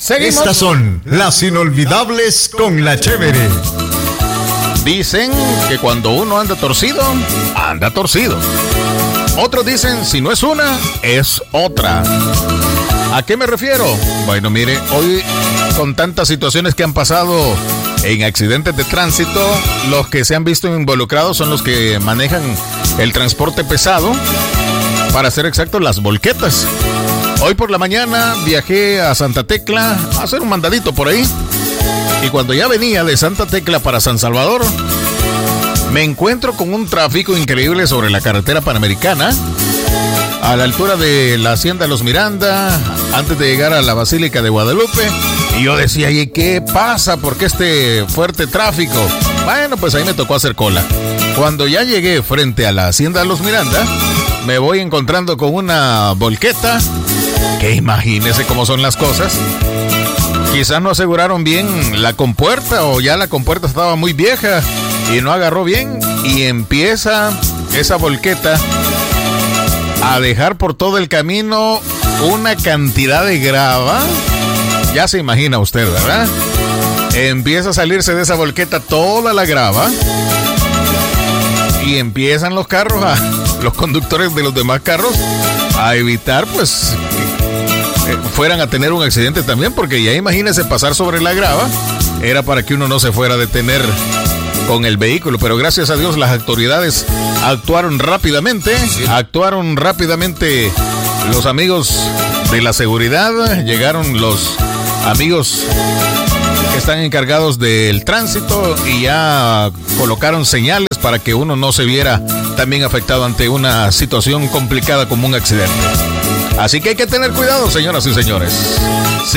Seguimos. Estas son las inolvidables con la chévere. Dicen que cuando uno anda torcido, anda torcido. Otros dicen, si no es una, es otra. ¿A qué me refiero? Bueno, mire, hoy con tantas situaciones que han pasado en accidentes de tránsito, los que se han visto involucrados son los que manejan el transporte pesado, para ser exacto, las volquetas. Hoy por la mañana viajé a Santa Tecla a hacer un mandadito por ahí. Y cuando ya venía de Santa Tecla para San Salvador, me encuentro con un tráfico increíble sobre la carretera panamericana, a la altura de la Hacienda Los Miranda, antes de llegar a la Basílica de Guadalupe. Y yo decía, ¿y qué pasa? ¿Por qué este fuerte tráfico? Bueno, pues ahí me tocó hacer cola. Cuando ya llegué frente a la Hacienda Los Miranda, me voy encontrando con una volqueta, que imagínese cómo son las cosas. Quizás no aseguraron bien la compuerta, o ya la compuerta estaba muy vieja y no agarró bien, y empieza esa volqueta a dejar por todo el camino una cantidad de grava. Ya se imagina usted, ¿verdad? Empieza a salirse de esa volqueta toda la grava y empiezan los carros, los conductores de los demás carros, a evitar pues fueran a tener un accidente también, porque ya imagínese pasar sobre la grava, era para que uno no se fuera a detener con el vehículo, pero gracias a Dios las autoridades actuaron rápidamente, los amigos de la seguridad, llegaron los amigos que están encargados del tránsito y ya colocaron señales para que uno no se viera también afectado ante una situación complicada como un accidente. Así que hay que tener cuidado, señoras y señores.